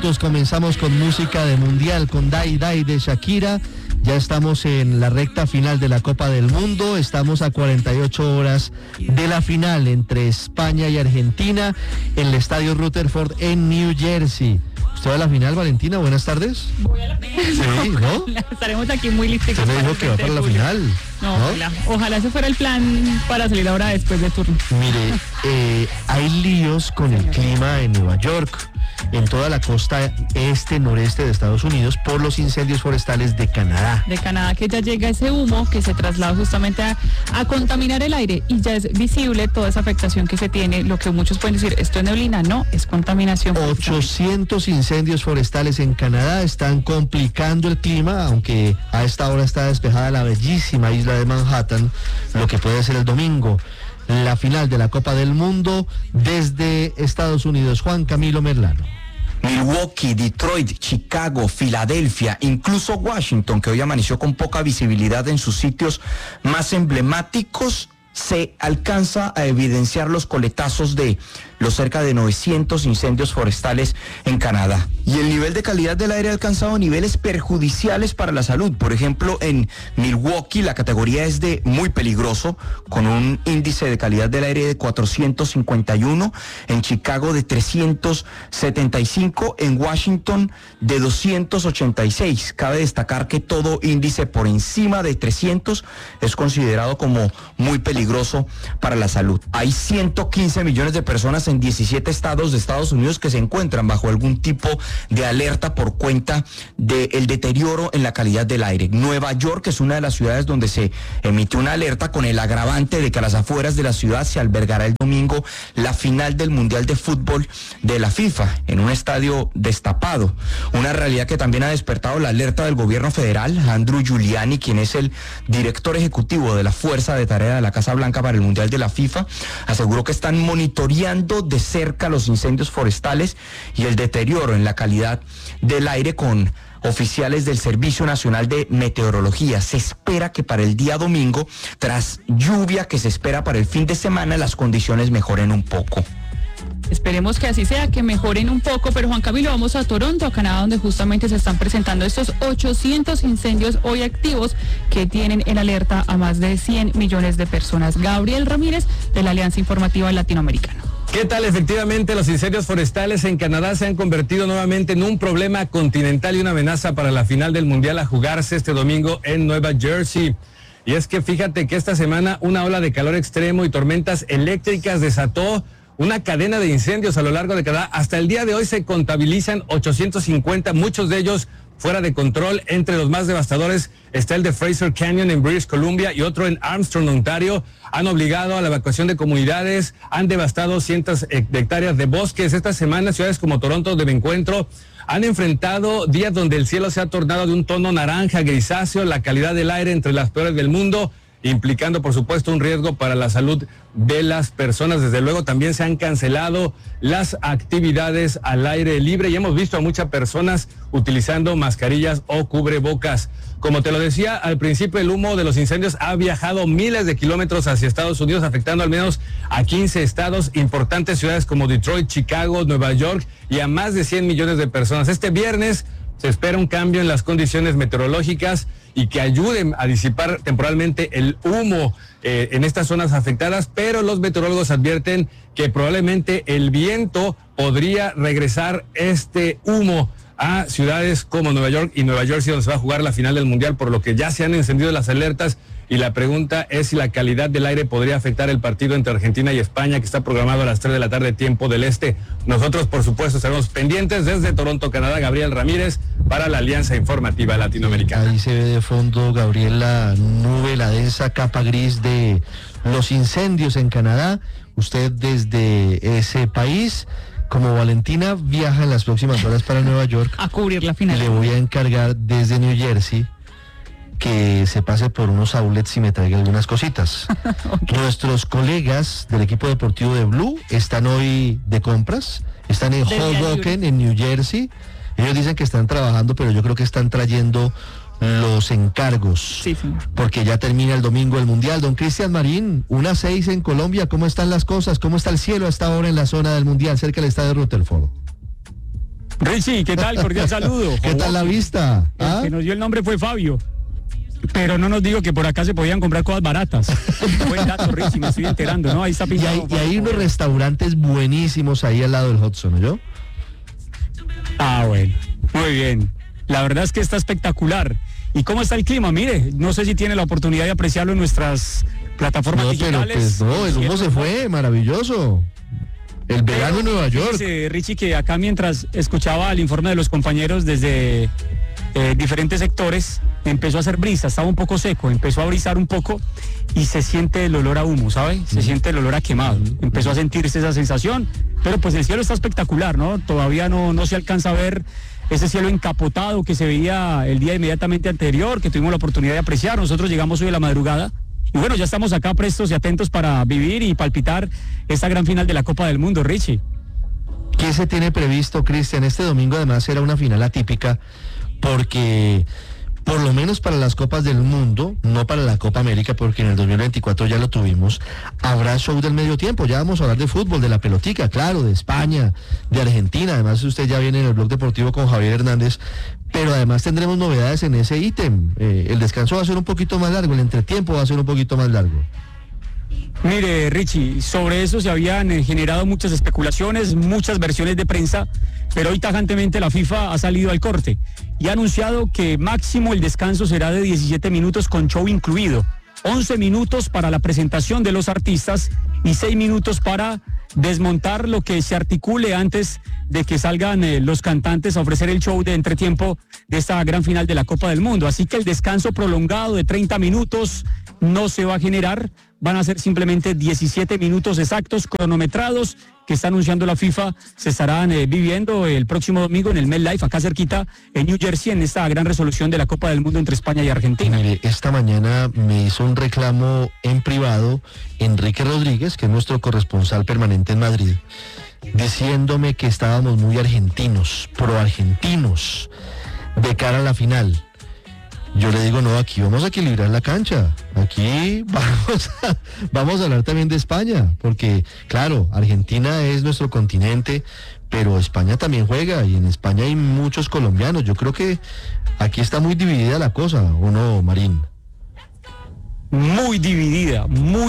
minutos comenzamos con música de mundial, con Die Die de Shakira. Ya estamos en la recta final de la Copa del Mundo, estamos a 48 horas de la final entre España y Argentina en el estadio Rutherford en New Jersey. ¿Usted va a la final, Valentina? Buenas tardes. Voy a la final. Sí, ¿no? Estaremos aquí muy listos. Usted me dijo que va para la final. No, ojalá ese fuera el plan para salir ahora después de turno. Mire, hay líos con el clima en Nueva York, en toda la costa noreste de Estados Unidos, por los incendios forestales de Canadá. De Canadá, que ya llega ese humo que se traslada justamente a contaminar el aire, y ya es visible toda esa afectación que se tiene. Lo que muchos pueden decir, esto es neblina, no, es contaminación. 800 incendios forestales en Canadá están complicando el clima, aunque a esta hora está despejada la bellísima isla de Manhattan, lo que puede ser el domingo. La final de la Copa del Mundo desde Estados Unidos. Juan Camilo Merlano. Milwaukee, Detroit, Chicago, Filadelfia, incluso Washington, que hoy amaneció con poca visibilidad en sus sitios más emblemáticos, se alcanza a evidenciar los coletazos de los cerca de 900 incendios forestales en Canadá. Y el nivel de calidad del aire ha alcanzado niveles perjudiciales para la salud. Por ejemplo, en Milwaukee la categoría es de muy peligroso, con un índice de calidad del aire de 451, en Chicago de 375, en Washington de 286. Cabe destacar que todo índice por encima de 300 es considerado como muy peligroso para la salud. Hay 115 millones de personas en 17 estados de Estados Unidos que se encuentran bajo algún tipo de alerta por cuenta del deterioro en la calidad del aire. Nueva York es una de las ciudades donde se emitió una alerta con el agravante de que a las afueras de la ciudad se albergará el domingo la final del Mundial de Fútbol de la FIFA en un estadio destapado. Una realidad que también ha despertado la alerta del gobierno federal. Andrew Giuliani, quien es el director ejecutivo de la Fuerza de Tarea de la Casa Blanca para el Mundial de la FIFA, aseguró que están monitoreando de cerca los incendios forestales y el deterioro en la calidad del aire con oficiales del Servicio Nacional de Meteorología. Se espera que para el día domingo, tras lluvia que se espera para el fin de semana, las condiciones mejoren un poco. Esperemos que así sea, que mejoren un poco, pero Juan Camilo, vamos a Toronto, a Canadá, donde justamente se están presentando estos 800 incendios hoy activos que tienen en alerta a más de 100 millones de personas. Gabriel Ramírez, de la Alianza Informativa Latinoamericana. ¿Qué tal? Efectivamente, los incendios forestales en Canadá se han convertido nuevamente en un problema continental y una amenaza para la final del Mundial a jugarse este domingo en Nueva Jersey. Y es que fíjate que esta semana una ola de calor extremo y tormentas eléctricas desató una cadena de incendios a lo largo de Canadá. Hasta el día de hoy se contabilizan 850, muchos de ellos fuera de control. Entre los más devastadores está el de Fraser Canyon en British Columbia y otro en Armstrong, Ontario. Han obligado a la evacuación de comunidades, han devastado cientos de hectáreas de bosques. Esta semana ciudades como Toronto, donde me encuentro, han enfrentado días donde el cielo se ha tornado de un tono naranja grisáceo, la calidad del aire entre las peores del mundo, implicando por supuesto un riesgo para la salud de las personas. Desde luego también se han cancelado las actividades al aire libre y hemos visto a muchas personas utilizando mascarillas o cubrebocas. Como te lo decía al principio, el humo de los incendios ha viajado miles de kilómetros hacia Estados Unidos, afectando al menos a 15 estados, importantes ciudades como Detroit, Chicago, Nueva York y a más de 100 millones de personas. Este viernes se espera un cambio en las condiciones meteorológicas y que ayuden a disipar temporalmente el humo en estas zonas afectadas, pero los meteorólogos advierten que probablemente el viento podría regresar este humo a ciudades como Nueva York y Nueva Jersey, donde se va a jugar la final del Mundial, por lo que ya se han encendido las alertas. Y la pregunta es si la calidad del aire podría afectar el partido entre Argentina y España, que está programado a las 3 de la tarde, tiempo del este. Nosotros, por supuesto, estaremos pendientes desde Toronto, Canadá. Gabriel Ramírez, para la Alianza Informativa Latinoamericana. Ahí se ve de fondo, Gabriel, la nube, la densa capa gris de los incendios en Canadá. Usted desde ese país, como Valentina, viaja en las próximas horas para Nueva York. A cubrir la final. Le voy a encargar desde New Jersey que se pase por unos outlets y me traiga algunas cositas. Okay. Nuestros colegas del equipo deportivo de Blue están hoy de compras, están en Hoboken, en New Jersey. Ellos dicen que están trabajando, pero yo creo que están trayendo los encargos. Sí, sí. Porque ya termina el domingo el Mundial. Don Cristian Marín, 1-6 en Colombia. ¿Cómo están las cosas? ¿Cómo está el cielo a esta hora en la zona del Mundial, cerca del estadio Rutherford? Richie, ¿qué tal? Cordial saludo. ¿Qué tal la vista? El que nos dio el nombre fue Fabio. Pero no nos dijo que por acá se podían comprar cosas baratas. Buen dato, Richie, me estoy enterando, ¿no? Ahí está pintado. Y hay unos restaurantes buenísimos ahí al lado del Hudson, ¿no? Ah, bueno, muy bien. La verdad es que está espectacular. ¿Y cómo está el clima? Mire, no sé si tiene la oportunidad de apreciarlo en nuestras plataformas digitales. Pero pues no, el humo se fue, maravilloso. El verano en Nueva York. Dice Richie que acá mientras escuchaba el informe de los compañeros desde diferentes sectores, empezó a hacer brisa, estaba un poco seco, empezó a brisar un poco y se siente el olor a humo, ¿sabe? Se siente el olor a quemado. Empezó a sentirse esa sensación, pero pues el cielo está espectacular, ¿no? Todavía no se alcanza a ver ese cielo encapotado que se veía el día inmediatamente anterior, que tuvimos la oportunidad de apreciar. Nosotros llegamos hoy a la madrugada y bueno, ya estamos acá prestos y atentos para vivir y palpitar esta gran final de la Copa del Mundo, Richie. ¿Qué se tiene previsto, Cristian? Este domingo además será una final atípica porque, por lo menos para las Copas del Mundo, no para la Copa América, porque en el 2024 ya lo tuvimos, habrá show del medio tiempo. Ya vamos a hablar de fútbol, de la pelotica, claro, de España, de Argentina. Además, usted ya viene en el blog deportivo con Javier Hernández, pero además tendremos novedades en ese ítem. El descanso va a ser un poquito más largo, el entretiempo va a ser un poquito más largo. Mire, Richie, sobre eso se habían generado muchas especulaciones, muchas versiones de prensa, pero hoy tajantemente la FIFA ha salido al corte y ha anunciado que máximo el descanso será de 17 minutos con show incluido, 11 minutos para la presentación de los artistas y 6 minutos para desmontar lo que se articule antes de que salgan los cantantes a ofrecer el show de entretiempo de esta gran final de la Copa del Mundo. Así que el descanso prolongado de 30 minutos no se va a generar, van a ser simplemente 17 minutos exactos cronometrados que está anunciando la FIFA, se estarán viviendo el próximo domingo en el MetLife, acá cerquita en New Jersey, en esta gran resolución de la Copa del Mundo entre España y Argentina. Mire, esta mañana me hizo un reclamo en privado Enrique Rodríguez, que es nuestro corresponsal permanente en Madrid, diciéndome que estábamos muy argentinos, pro-argentinos, de cara a la final. Yo le digo, no, aquí vamos a equilibrar la cancha, aquí vamos a hablar también de España, porque claro, Argentina es nuestro continente, pero España también juega y en España hay muchos colombianos. Yo creo que aquí está muy dividida la cosa, ¿o no, Marín? Muy dividida,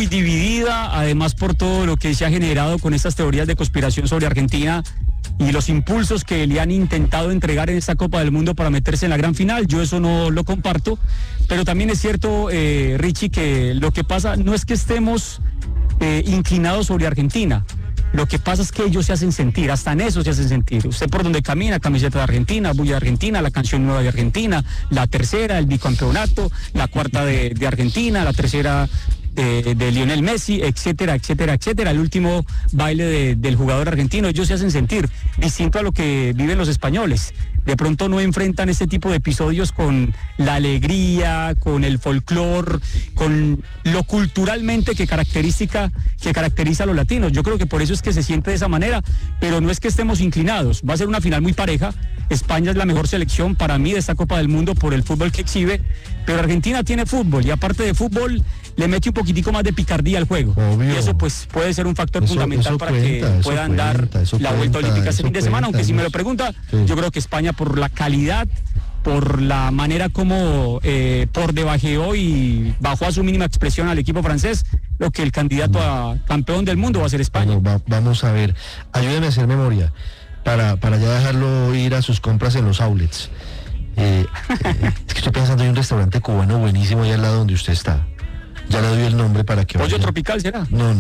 además por todo lo que se ha generado con estas teorías de conspiración sobre Argentina y los impulsos que le han intentado entregar en esta Copa del Mundo para meterse en la gran final. Yo eso no lo comparto, pero también es cierto, Richie, que lo que pasa no es que estemos inclinados sobre Argentina. Lo que pasa es que ellos se hacen sentir, hasta en eso se hacen sentir. Usted por donde camina, camiseta de Argentina, bulla de Argentina, la canción nueva de Argentina, la tercera, el bicampeonato, la cuarta de Argentina, la tercera de Lionel Messi, etcétera, etcétera, etcétera. El último baile del jugador argentino. Ellos se hacen sentir distinto a lo que viven los españoles. De pronto no enfrentan este tipo de episodios con la alegría, con el folclore, con lo culturalmente que caracteriza a los latinos. Yo creo que por eso es que se siente de esa manera, pero no es que estemos inclinados. Va a ser una final muy pareja. España es la mejor selección para mí de esta Copa del Mundo por el fútbol que exhibe, pero Argentina tiene fútbol y aparte de fútbol le mete un poquitico más de picardía al juego. Obvio. Y eso pues puede ser un factor fundamental para que puedan dar la vuelta olímpica este fin de semana, aunque si me lo pregunta, sí, yo creo que España por la calidad, por la manera como por debajeó y bajó a su mínima expresión al equipo francés, lo que el candidato a campeón del mundo va a ser España. Bueno, vamos a ver, ayúdeme a hacer memoria para ya dejarlo ir a sus compras en los outlets. Es que estoy pensando en un restaurante cubano buenísimo ahí al lado donde usted está. Ya le doy el nombre para que ¿Pollo vaya. Tropical será? No.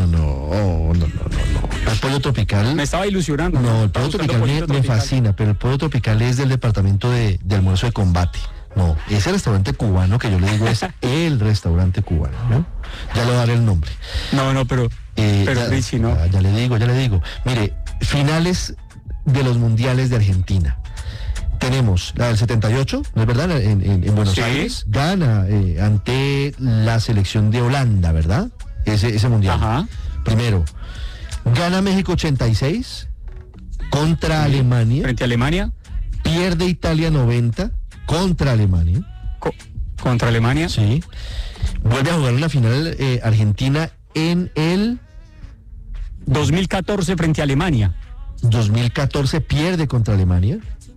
El pollo tropical. Me estaba ilusionando. No, el pollo tropical me fascina, pero el pollo tropical es del departamento de almuerzo de combate. No, ese restaurante cubano que yo le digo es el restaurante cubano, ¿no? Ya le voy a dar el nombre. No, pero Richie, no. Ya le digo. Mire, finales de los mundiales de Argentina. Tenemos la del 78, ¿no es verdad? En Buenos Aires, gana ante la selección de Holanda, ¿verdad? Ese mundial. Ajá. Primero, gana México 86 contra Alemania. Frente a Alemania. Pierde Italia 90 contra Alemania. Contra Alemania. Sí. Vuelve a jugar en la final Argentina en el 2014 frente a Alemania. 2014 pierde contra Alemania.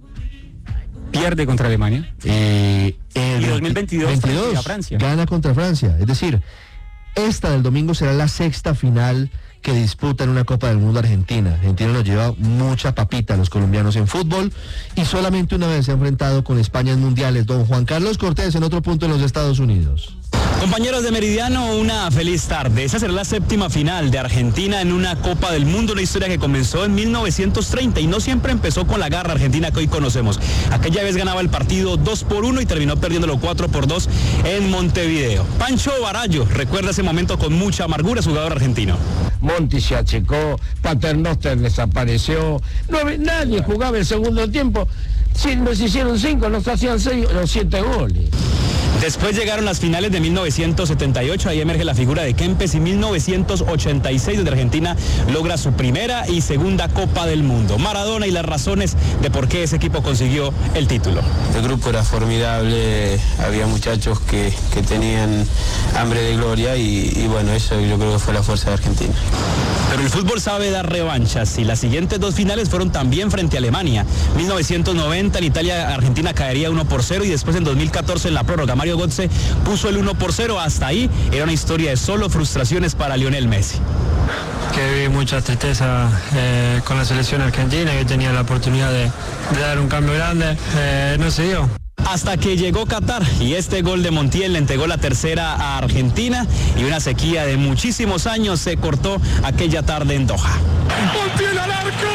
pierde contra Alemania. Y 2022 frente a Francia. Gana contra Francia. Es decir, esta del domingo será la sexta final que disputan una Copa del Mundo Argentina. Argentina nos lleva mucha papita a los colombianos en fútbol y solamente una vez se ha enfrentado con España en mundiales. Don Juan Carlos Cortés en otro punto en los Estados Unidos. Compañeros de Meridiano, una feliz tarde. Esa será la séptima final de Argentina en una Copa del Mundo, una historia que comenzó en 1930 y no siempre empezó con la garra argentina que hoy conocemos. Aquella vez ganaba el partido 2-1 y terminó perdiéndolo 4-2 en Montevideo. Pancho Barallo recuerda ese momento con mucha amargura, su jugador argentino. Monti se achicó, Paternoster desapareció, nadie jugaba el segundo tiempo. Si nos hicieron 5, nos hacían 6 o 7 goles. Después llegaron las finales de 1978, ahí emerge la figura de Kempes, y 1986, donde Argentina logra su primera y segunda Copa del Mundo. Maradona y las razones de por qué ese equipo consiguió el título. El grupo era formidable, había muchachos que tenían hambre de gloria y bueno, eso yo creo que fue la fuerza de Argentina. Pero el fútbol sabe dar revanchas y las siguientes dos finales fueron también frente a Alemania. 1990 en Italia, Argentina caería 1-0 y después en 2014 en la prórroga Mario Götze puso el 1-0. Hasta ahí era una historia de solo frustraciones para Lionel Messi. Que vi mucha tristeza con la selección argentina, que tenía la oportunidad de dar un cambio grande, no se dio. Hasta que llegó Qatar y este gol de Montiel le entregó la tercera a Argentina y una sequía de muchísimos años se cortó aquella tarde en Doha. ¡Montiel al arco!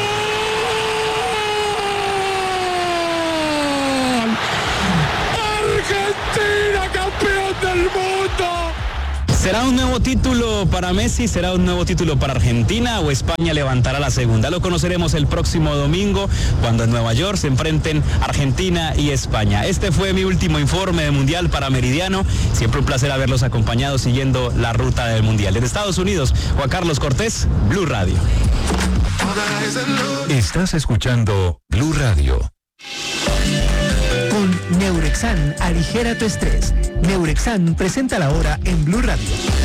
¡Argentina, campeón del mundo! ¿Será un nuevo título para Messi? ¿Será un nuevo título para Argentina? ¿O España levantará la segunda? Lo conoceremos el próximo domingo, cuando en Nueva York se enfrenten Argentina y España. Este fue mi último informe de Mundial para Meridiano. Siempre un placer haberlos acompañado siguiendo la ruta del Mundial. Desde Estados Unidos, Juan Carlos Cortés, Blue Radio. Estás escuchando Blue Radio. Con Neurexan, aligera tu estrés. Neurexan presenta la hora en Blue Radio.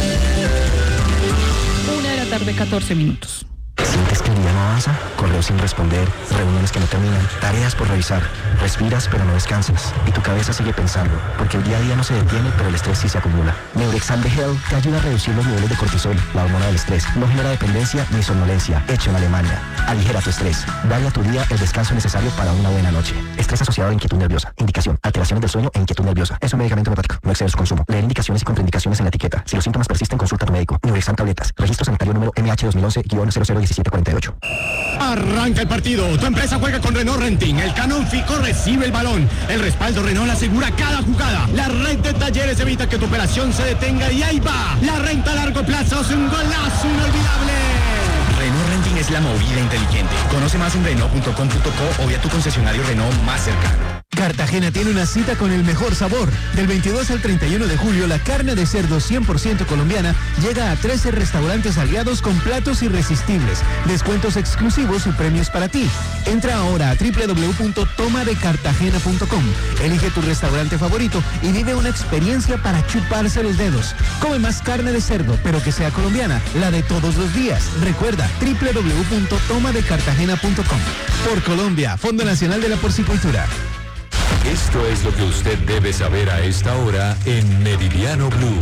1:14 p.m. ¿Sientes que el día no avanza? Correos sin responder, reuniones que no terminan, tareas por revisar. Respiras pero no descansas y tu cabeza sigue pensando, porque el día a día no se detiene, pero el estrés sí se acumula. Neurexan de Hell te ayuda a reducir los niveles de cortisol, la hormona del estrés. No genera dependencia ni somnolencia. Hecho en Alemania. Aligera tu estrés. Dale a tu día el descanso necesario para una buena noche. Estrés asociado a inquietud nerviosa. Indicación: alteraciones del sueño e inquietud nerviosa. Es un medicamento homeopático. No excede su consumo. Leer indicaciones y contraindicaciones en la etiqueta. Si los síntomas persisten, consulta a tu médico. Neurexan tabletas. Registro sanitario número MH 2011-001748. Arranca el partido. Tu empresa juega con Renault Renting. El Canon Fico recibe el balón. El respaldo Renault asegura cada jugada. La red de talleres evita que tu operación se detenga y ahí va. La renta a largo plazo es un golazo inolvidable. Renault Renting es la movida inteligente. Conoce más en Renault.com.co o vía tu concesionario Renault más cercano. Cartagena tiene una cita con el mejor sabor. Del 22 al 31 de julio, la carne de cerdo 100% colombiana llega a 13 restaurantes aliados con platos irresistibles, descuentos exclusivos y premios para ti. Entra ahora a www.tomadecartagena.com. Elige tu restaurante favorito y vive una experiencia para chuparse los dedos. Come más carne de cerdo, pero que sea colombiana, la de todos los días. Recuerda, www.tomadecartagena.com. Por Colombia, Fondo Nacional de la Porcicultura. Esto es lo que usted debe saber a esta hora en Meridiano Blue.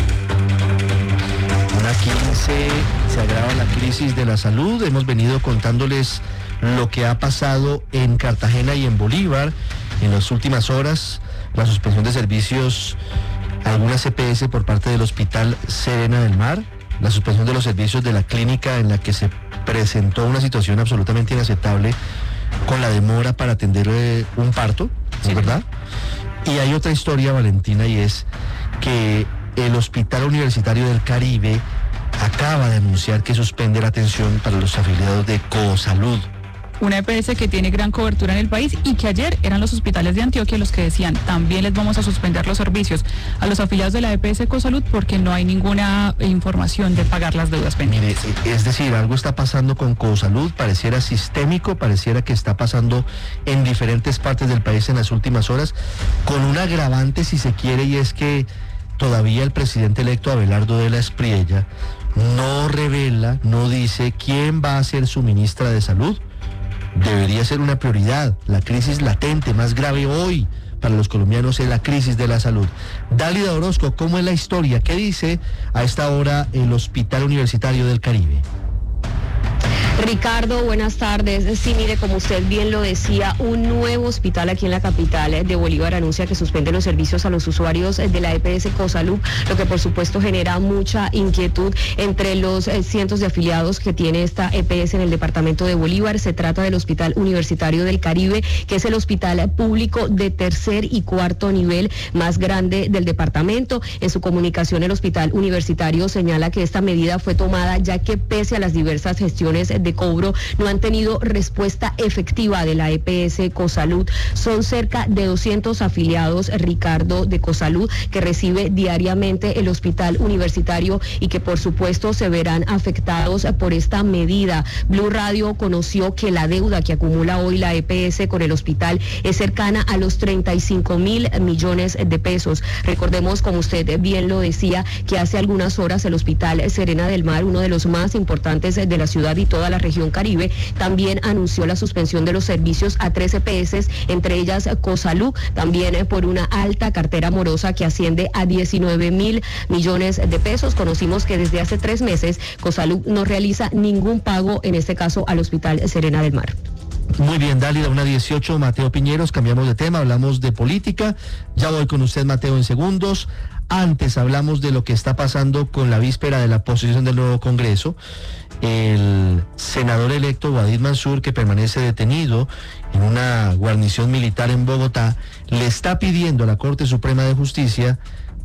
1:15, se agrava la crisis de la salud. Hemos venido contándoles lo que ha pasado en Cartagena y en Bolívar en las últimas horas. La suspensión de servicios, algunas EPS por parte del Hospital Serena del Mar, la suspensión de los servicios de la clínica en la que se presentó una situación absolutamente inaceptable con la demora para atender un parto, ¿es verdad? Y hay otra historia, Valentina, y es que el Hospital Universitario del Caribe acaba de anunciar que suspende la atención para los afiliados de Cosalud. Una EPS que tiene gran cobertura en el país y que ayer eran los hospitales de Antioquia los que decían, también les vamos a suspender los servicios a los afiliados de la EPS Cosalud porque no hay ninguna información de pagar las deudas pendientes. Mire, es decir, algo está pasando con Cosalud, pareciera sistémico, pareciera que está pasando en diferentes partes del país en las últimas horas, con un agravante si se quiere, y es que todavía el presidente electo Abelardo de la Espriella no revela, no dice quién va a ser su ministra de Salud. Debería ser una prioridad. La crisis latente más grave hoy para los colombianos es la crisis de la salud. Dálida Orozco, ¿cómo es la historia? ¿Qué dice a esta hora el Hospital Universitario del Caribe? Ricardo, buenas tardes. Sí, mire, como usted bien lo decía, un nuevo hospital aquí en la capital de Bolívar anuncia que suspende los servicios a los usuarios de la EPS Cosalud, lo que por supuesto genera mucha inquietud entre los cientos de afiliados que tiene esta EPS en el departamento de Bolívar. Se trata del Hospital Universitario del Caribe, que es el hospital público de tercer y cuarto nivel más grande del departamento. En su comunicación, el Hospital Universitario señala que esta medida fue tomada ya que pese a las diversas gestiones de cobro no han tenido respuesta efectiva de la EPS Cosalud. Son cerca de 200 afiliados, Ricardo, de Cosalud que recibe diariamente el hospital universitario y que por supuesto se verán afectados por esta medida. Blue Radio conoció que la deuda que acumula hoy la EPS con el hospital es cercana a los 35.000 millones de pesos. Recordemos, como usted bien lo decía, que hace algunas horas el Hospital Serena del Mar, uno de los más importantes de la ciudad y toda la región Caribe, también anunció la suspensión de los servicios a 3 EPS, entre ellas Cosalud, también por una alta cartera morosa que asciende a 19.000 millones de pesos. Conocimos que desde hace 3 meses Cosalud no realiza ningún pago, en este caso al Hospital Serena del Mar. Muy bien, Dálida, 1:18, Mateo Piñeros, cambiamos de tema, hablamos de política. Ya voy con usted, Mateo, en segundos. Antes hablamos de lo que está pasando con la víspera de la posesión del nuevo Congreso. El senador electo Guadid Mansur, que permanece detenido en una guarnición militar en Bogotá, le está pidiendo a la Corte Suprema de Justicia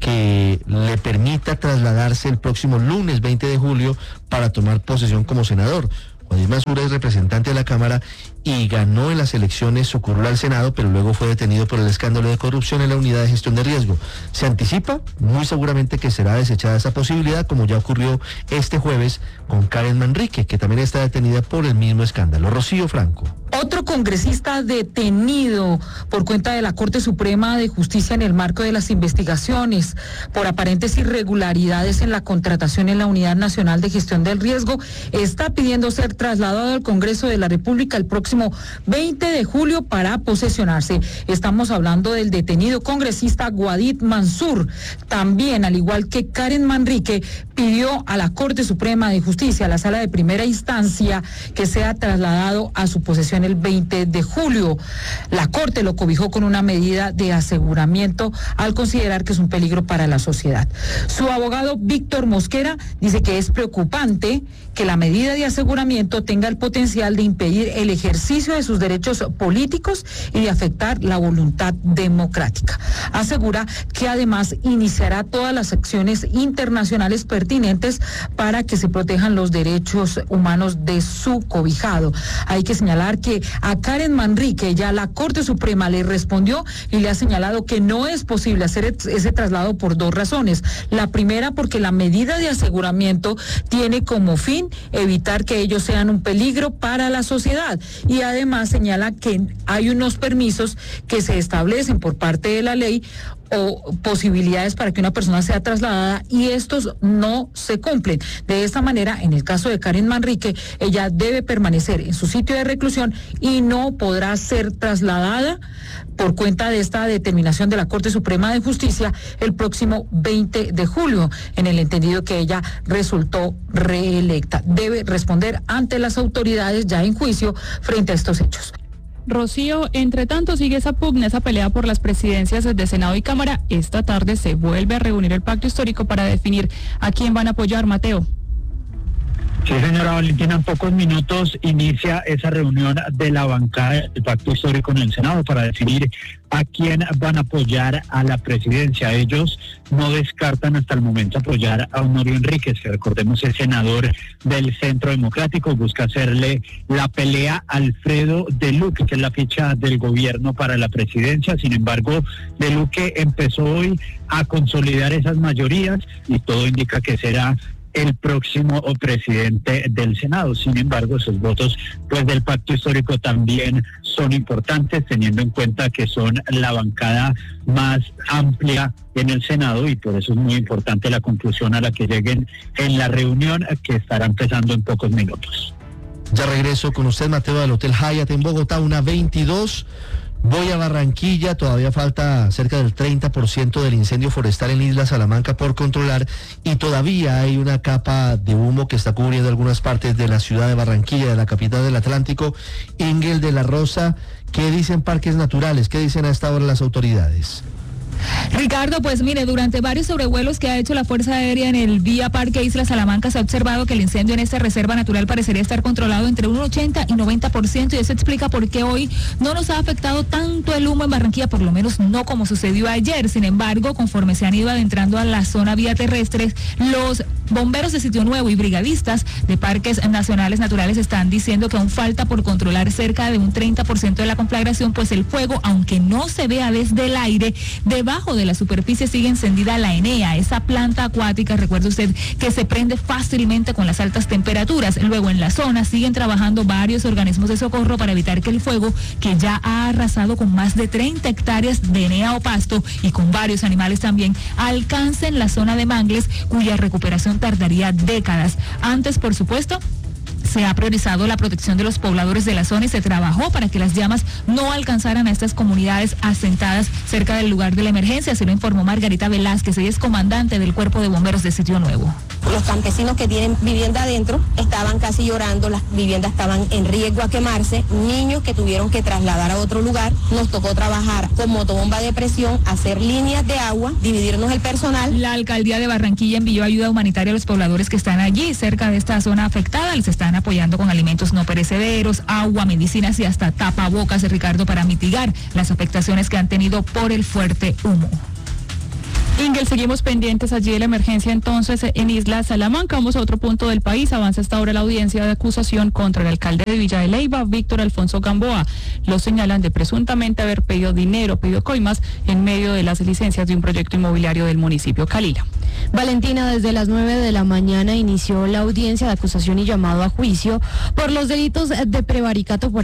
que le permita trasladarse el próximo lunes 20 de julio para tomar posesión como senador. Guadid Mansur es representante de la Cámara y ganó en las elecciones su curul al Senado, pero luego fue detenido por el escándalo de corrupción en la unidad de gestión de riesgo. Se anticipa muy seguramente que será desechada esa posibilidad, como ya ocurrió este jueves con Karen Manrique, que también está detenida por el mismo escándalo. Rocío Franco. Otro congresista detenido por cuenta de la Corte Suprema de Justicia en el marco de las investigaciones por aparentes irregularidades en la contratación en la Unidad Nacional de Gestión del Riesgo está pidiendo ser trasladado al Congreso de la República el próximo 20 de julio para posesionarse. Estamos hablando del detenido congresista Guadid Mansur. También, al igual que Karen Manrique, pidió a la Corte Suprema de Justicia, a la Sala de Primera Instancia, que sea trasladado a su posesión el 20 de julio. La Corte lo cobijó con una medida de aseguramiento al considerar que es un peligro para la sociedad. Su abogado Víctor Mosquera dice que es preocupante que la medida de aseguramiento tenga el potencial de impedir el ejercicio de sus derechos políticos y de afectar la voluntad democrática. Asegura que además iniciará todas las acciones internacionales pertinentes para que se protejan los derechos humanos de su cobijado. Hay que señalar que a Karen Manrique ya la Corte Suprema le respondió y le ha señalado que no es posible hacer ese traslado por 2 razones. La primera, porque la medida de aseguramiento tiene como fin evitar que ellos sean un peligro para la sociedad, y además señala que hay unos permisos que se establecen por parte de la ley o posibilidades para que una persona sea trasladada y estos no se cumplen. De esta manera, en el caso de Karen Manrique, ella debe permanecer en su sitio de reclusión y no podrá ser trasladada por cuenta de esta determinación de la Corte Suprema de Justicia el próximo 20 de julio, en el entendido que ella resultó reelecta. Debe responder ante las autoridades ya en juicio frente a estos hechos. Rocío, entre tanto sigue esa pugna, esa pelea por las presidencias de Senado y Cámara. Esta tarde se vuelve a reunir el pacto histórico para definir a quién van a apoyar, Mateo. Sí, señora Valentina, en pocos minutos inicia esa reunión de la bancada del Pacto Histórico en el Senado para definir a quién van a apoyar a la presidencia. Ellos no descartan hasta el momento apoyar a Honorio Enríquez, que recordemos es senador del Centro Democrático, busca hacerle la pelea a Alfredo de Luque, que es la ficha del gobierno para la presidencia. Sin embargo, de Luque empezó hoy a consolidar esas mayorías y todo indica que será el próximo presidente del Senado. Sin embargo, esos votos pues del pacto histórico también son importantes, teniendo en cuenta que son la bancada más amplia en el Senado, y por eso es muy importante la conclusión a la que lleguen en la reunión que estará empezando en pocos minutos. Ya regreso con usted, Mateo, del Hotel Hyatt en Bogotá, 1:22. Voy a Barranquilla, todavía falta cerca del 30% del incendio forestal en Isla Salamanca por controlar y todavía hay una capa de humo que está cubriendo algunas partes de la ciudad de Barranquilla, de la capital del Atlántico. Ingel de la Rosa, ¿qué dicen Parques Naturales? ¿Qué dicen a esta hora las autoridades? Ricardo, pues mire, durante varios sobrevuelos que ha hecho la Fuerza Aérea en el Vía Parque Isla Salamanca se ha observado que el incendio en esta reserva natural parecería estar controlado entre un 80 y 90% y eso explica por qué hoy no nos ha afectado tanto el humo en Barranquilla, por lo menos no como sucedió ayer. Sin embargo, conforme se han ido adentrando a la zona vía terrestre, los bomberos de Sitio Nuevo y brigadistas de Parques Nacionales Naturales están diciendo que aún falta por controlar cerca de un 30% de la conflagración, pues el fuego, aunque no se vea desde el aire, debajo de la superficie sigue encendida la Enea, esa planta acuática, recuerde usted, que se prende fácilmente con las altas temperaturas. Luego en la zona siguen trabajando varios organismos de socorro para evitar que el fuego, que ya ha arrasado con más de 30 hectáreas de Enea o pasto y con varios animales también, alcance en la zona de Mangles, cuya recuperación tardaría décadas. Antes, por supuesto, se ha priorizado la protección de los pobladores de la zona y se trabajó para que las llamas no alcanzaran a estas comunidades asentadas cerca del lugar de la emergencia, así lo informó Margarita Velázquez, ella es comandante del Cuerpo de Bomberos de Sitio Nuevo. Los campesinos que tienen vivienda adentro estaban casi llorando, las viviendas estaban en riesgo a quemarse, niños que tuvieron que trasladar a otro lugar, nos tocó trabajar con motobomba de presión, hacer líneas de agua, dividirnos el personal. La alcaldía de Barranquilla envió ayuda humanitaria a los pobladores que están allí, cerca de esta zona afectada, les están apoyando con alimentos no perecederos, agua, medicinas y hasta tapabocas, Ricardo, para mitigar las afectaciones que han tenido por el fuerte humo. Ingel, seguimos pendientes allí de la emergencia entonces en Isla Salamanca. Vamos a otro punto del país. Avanza hasta ahora la audiencia de acusación contra el alcalde de Villa de Leyva, Víctor Alfonso Gamboa. Lo señalan de presuntamente haber pedido dinero, pedido coimas en medio de las licencias de un proyecto inmobiliario del municipio. Calila. Valentina, desde las 9 de la mañana inició la audiencia de acusación y llamado a juicio por los delitos de prevaricato por